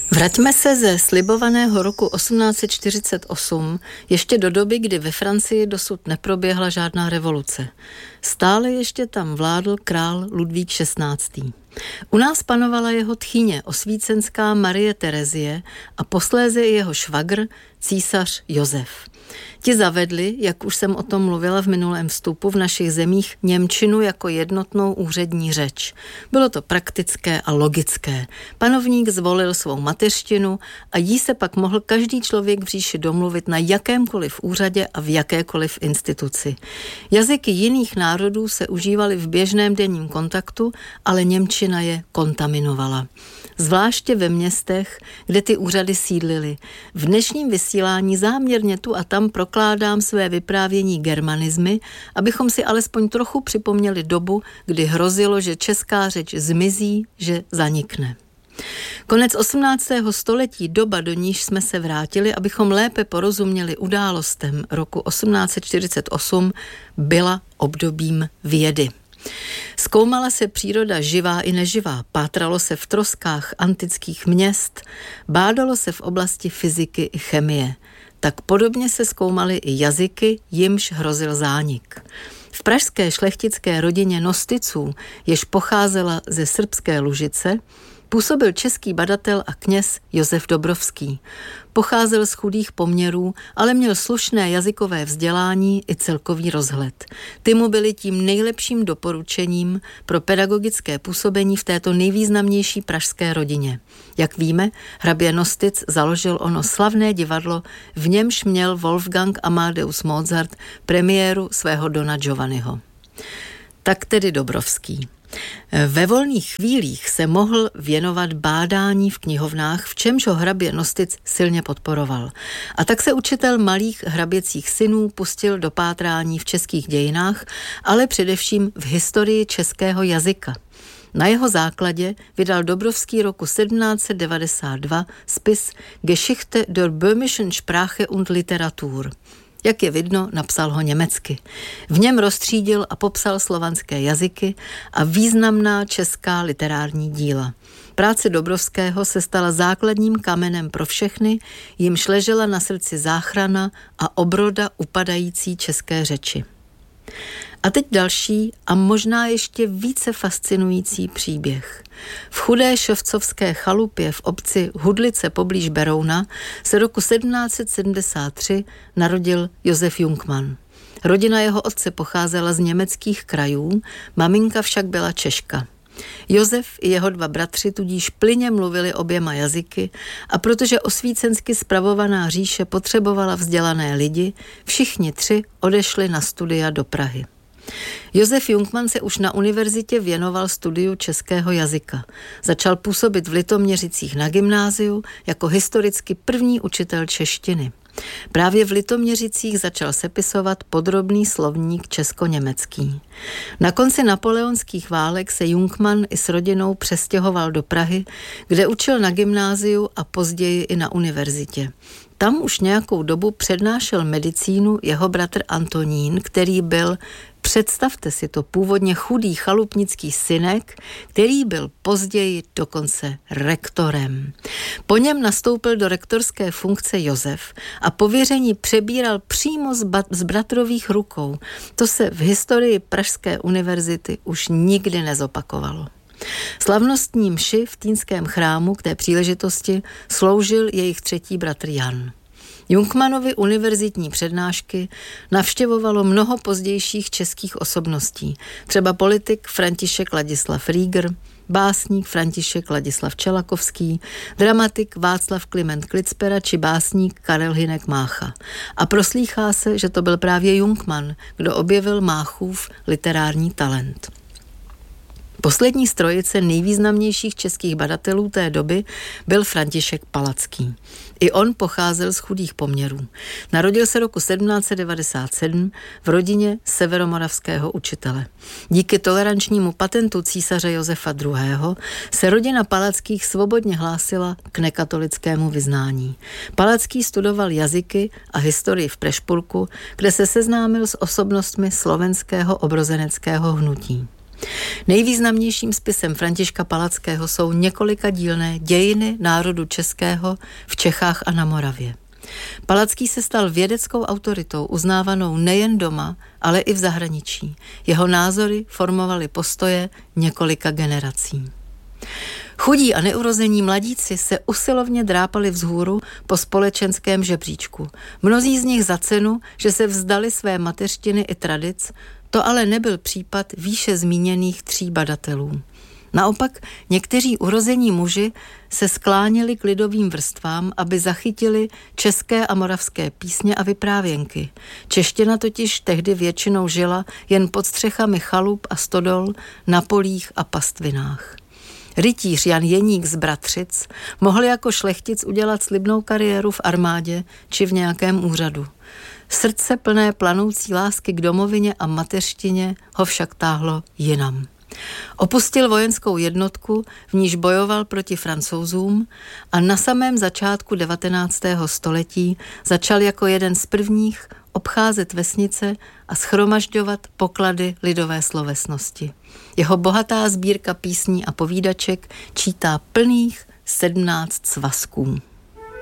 Vraťme se ze slibovaného roku 1848 ještě do doby, kdy ve Francii dosud neproběhla žádná revoluce. Stále ještě tam vládl král Ludvík XVI. U nás panovala jeho tchýně osvícenská Marie Terezie a posléze jeho švagr císař Josef. Ti zavedli, jak už jsem o tom mluvila v minulém vstupu, v našich zemích němčinu jako jednotnou úřední řeč. Bylo to praktické a logické. Panovník zvolil svou mateřštinu a jí se pak mohl každý člověk v říši domluvit na jakémkoliv úřadě a v jakékoliv instituci. Jazyky jiných národů se užívaly v běžném denním kontaktu, ale němčina je kontaminovala. Zvláště ve městech, kde ty úřady sídlily. V dnešním vysílání záměrně tu a tam prokládám své vyprávění germanizmy, abychom si alespoň trochu připomněli dobu, kdy hrozilo, že česká řeč zmizí, že zanikne. Konec 18. století, doba, do níž jsme se vrátili, abychom lépe porozuměli událostem roku 1848, byla obdobím vědy. Zkoumala se příroda živá i neživá, pátralo se v troskách antických měst, bádalo se v oblasti fyziky i chemie. Tak podobně se zkoumaly i jazyky, jimž hrozil zánik. V pražské šlechtické rodině Nosticů, jež pocházela ze srbské Lužice, působil český badatel a kněz Josef Dobrovský. Pocházel z chudých poměrů, ale měl slušné jazykové vzdělání i celkový rozhled. Ty mu byly tím nejlepším doporučením pro pedagogické působení v této nejvýznamnější pražské rodině. Jak víme, hrabě Nostitz založil ono slavné divadlo, v němž měl Wolfgang Amadeus Mozart premiéru svého Dona Giovanniho. Tak tedy Dobrovský. Ve volných chvílích se mohl věnovat bádání v knihovnách, v čemž ho hrabě Nostitz silně podporoval. A tak se učitel malých hraběcích synů pustil do pátrání v českých dějinách, ale především v historii českého jazyka. Na jeho základě vydal Dobrovský roku 1792 spis Geschichte der böhmischen Sprache und Literatur. Jak je vidno, napsal ho německy. V něm rozstřídil a popsal slovanské jazyky a významná česká literární díla. Práce Dobrovského se stala základním kamenem pro všechny, jimž ležela na srdci záchrana a obroda upadající české řeči. A teď další a možná ještě více fascinující příběh. V chudé ševcovské chalupě v obci Hudlice poblíž Berouna se roku 1773 narodil Josef Jungmann. Rodina jeho otce pocházela z německých krajů, maminka však byla Češka. Josef i jeho dva bratři tudíž plynně mluvili oběma jazyky a protože osvícensky spravovaná říše potřebovala vzdělané lidi, všichni tři odešli na studia do Prahy. Josef Jungmann se už na univerzitě věnoval studiu českého jazyka. Začal působit v Litoměřicích na gymnáziu jako historicky první učitel češtiny. Právě v Litoměřicích začal sepisovat podrobný slovník česko-německý. Na konci napoleonských válek se Jungmann i s rodinou přestěhoval do Prahy, kde učil na gymnáziu a později i na univerzitě. Tam už nějakou dobu přednášel medicínu jeho bratr Antonín, který byl, představte si to, původně chudý chalupnický synek, který byl později dokonce rektorem. Po něm nastoupil do rektorské funkce Josef a pověření přebíral přímo z bratrových rukou. To se v historii Pražské univerzity už nikdy nezopakovalo. Slavnostní mši v Týnském chrámu k té příležitosti sloužil jejich třetí bratr Jan. Jungmannovy univerzitní přednášky navštěvovalo mnoho pozdějších českých osobností, třeba politik František Ladislav Rieger, básník František Ladislav Čelakovský, dramatik Václav Kliment Klicpera či básník Karel Hynek Mácha. A proslýchá se, že to byl právě Jungmann, kdo objevil Máchův literární talent. Poslední z trojice nejvýznamnějších českých badatelů té doby byl František Palacký. I on pocházel z chudých poměrů. Narodil se roku 1797 v rodině severomoravského učitele. Díky tolerančnímu patentu císaře Josefa II. Se rodina Palackých svobodně hlásila k nekatolickému vyznání. Palacký studoval jazyky a historii v Prešpurku, kde se seznámil s osobnostmi slovenského obrozeneckého hnutí. Nejvýznamnějším spisem Františka Palackého jsou několikadílné Dějiny národu českého v Čechách a na Moravě. Palacký se stal vědeckou autoritou, uznávanou nejen doma, ale i v zahraničí. Jeho názory formovaly postoje několika generací. Chudí a neurození mladíci se usilovně drápali vzhůru po společenském žebříčku. Mnozí z nich za cenu, že se vzdali své mateřštiny i tradic, to ale nebyl případ výše zmíněných 3 badatelů. Naopak někteří urození muži se skláněli k lidovým vrstvám, aby zachytili české a moravské písně a vyprávěnky. Čeština totiž tehdy většinou žila jen pod střechami chalup a stodol, na polích a pastvinách. Rytíř Jan Jeník z Bratřic mohl jako šlechtic udělat slibnou kariéru v armádě či v nějakém úřadu. Srdce plné planoucí lásky k domovině a mateřštině ho však táhlo jinam. Opustil vojenskou jednotku, v níž bojoval proti Francouzům a na samém začátku 19. století začal jako jeden z prvních obcházet vesnice a shromažďovat poklady lidové slovesnosti. Jeho bohatá sbírka písní a povídaček čítá plných 17 svazků.